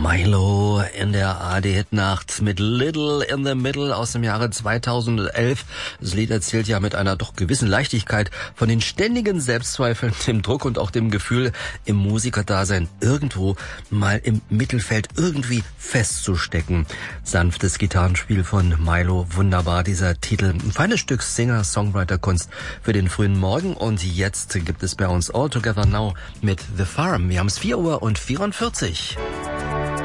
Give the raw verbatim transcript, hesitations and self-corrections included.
Milo in der A D-Hitnacht mit Little in the Middle aus dem Jahre zweitausendelf. Das Lied erzählt ja mit einer doch gewissen Leichtigkeit von den ständigen Selbstzweifeln, dem Druck und auch dem Gefühl, im Musikerdasein irgendwo mal im Mittelfeld irgendwie festzustecken. Sanftes Gitarrenspiel von Milo, wunderbar dieser Titel. Ein feines Stück Singer-Songwriter-Kunst für den frühen Morgen. Und jetzt gibt es bei uns All Together Now mit The Farm. Wir haben es vier Uhr und vierundvierzig.